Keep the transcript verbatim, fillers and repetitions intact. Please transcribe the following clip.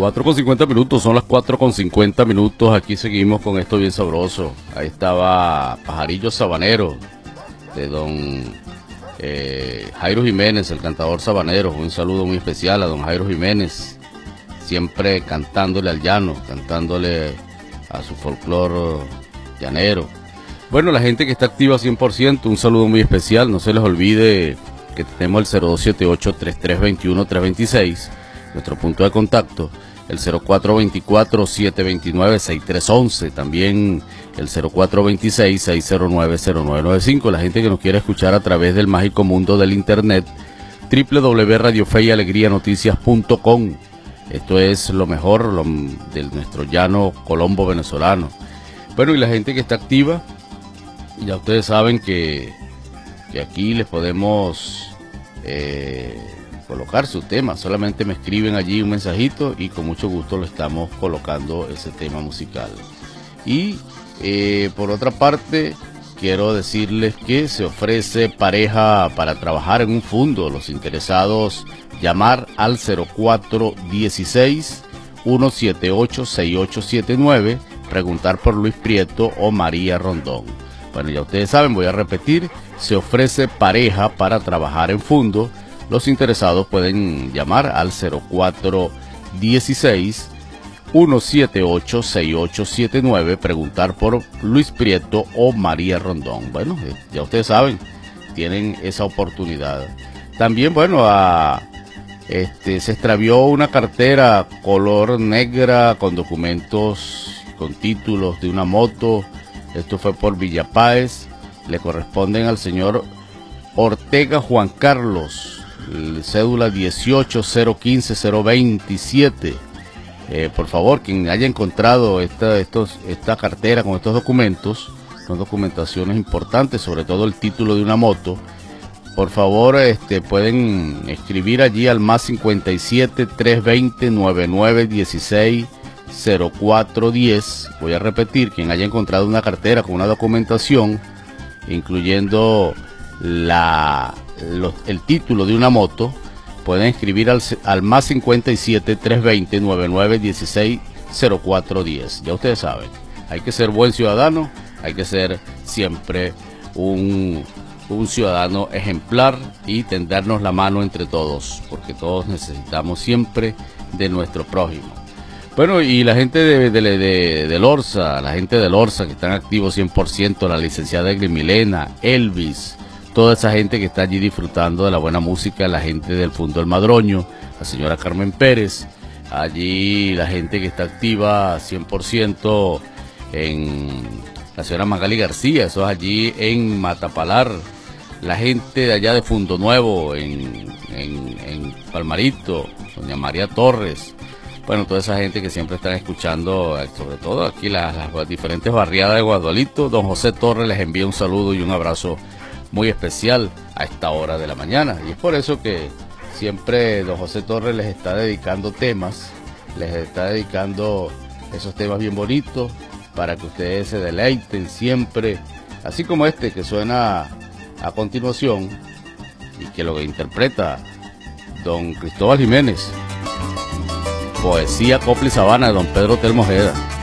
cuatro con cincuenta minutos, son las cuatro con cincuenta minutos. Aquí seguimos con esto bien sabroso. Ahí estaba Pajarillo Sabanero de don eh, Jairo Jiménez, el cantador sabanero. Un saludo muy especial a don Jairo Jiménez, siempre cantándole al llano, cantándole a su folclor llanero. Bueno, la gente que está activa cien por ciento, un saludo muy especial. No se les olvide que tenemos el cero dos siete ocho, tres tres dos uno, tres dos seis, nuestro punto de contacto, el cero cuatro dos cuatro, siete dos nueve, seis tres uno uno, también el cero cuatro dos seis, seis cero nueve, cero nueve nueve cinco. La gente que nos quiere escuchar a través del mágico mundo del internet, doble u doble u doble u punto radio fe y alegría noticias punto com. Esto es lo mejor lo, de nuestro llano colombo venezolano. Bueno, y la gente que está activa, ya ustedes saben que, que aquí les podemos eh, colocar su tema. Solamente me escriben allí un mensajito y con mucho gusto lo estamos colocando ese tema musical. Y eh, por otra parte, quiero decirles que se ofrece pareja para trabajar en un fondo. Los interesados, llamar al cero cuatro uno seis, uno siete ocho, seis ocho siete nueve, preguntar por Luis Prieto o María Rondón. Bueno, ya ustedes saben, voy a repetir, se ofrece pareja para trabajar en fondo. Los interesados pueden llamar al cero cuatro uno seis, uno siete ocho, seis ocho siete nueve, preguntar por Luis Prieto o María Rondón. Bueno, ya ustedes saben, tienen esa oportunidad. También, bueno, a, este, se extravió una cartera color negra con documentos, con títulos de una moto. Esto fue por Villa Páez. Le corresponden al señor Ortega Juan Carlos, cédula dieciocho cero quince cero veintisiete. Eh, por favor, quien haya encontrado esta, estos, esta cartera con estos documentos, son documentaciones importantes, sobre todo el título de una moto, por favor este, pueden escribir allí al más cincuenta y siete, trescientos veinte, noventa y nueve, dieciséis, cero cuatro diez. Voy a repetir, quien haya encontrado una cartera con una documentación, incluyendo la, los, el título de una moto, pueden escribir al, al más cincuenta y siete, trescientos veinte, noventa y nueve, dieciséis, cero cuatro diez. Ya ustedes saben, hay que ser buen ciudadano, hay que ser siempre un, un ciudadano ejemplar y tendernos la mano entre todos, porque todos necesitamos siempre de nuestro prójimo. Bueno, y la gente de, de, de, de Lorza, la gente de Lorza que están activos cien por ciento, la licenciada Grimilena, Elvis, toda esa gente que está allí disfrutando de la buena música, la gente del Fundo El Madroño, la señora Carmen Pérez, allí la gente que está activa cien por ciento en la señora Magali García, eso es allí en Matapalar, la gente de allá de Fundo Nuevo, en, en, en Palmarito, doña María Torres. Bueno, toda esa gente que siempre están escuchando, sobre todo aquí las, las diferentes barriadas de Guadalito. Don José Torres les envía un saludo y un abrazo muy especial a esta hora de la mañana. Y es por eso que siempre don José Torres les está dedicando temas, les está dedicando esos temas bien bonitos para que ustedes se deleiten siempre. Así como este que suena a continuación y que lo interpreta don Cristóbal Jiménez. Poesía, copla y sabana de don Pedro Telmo Ojeda.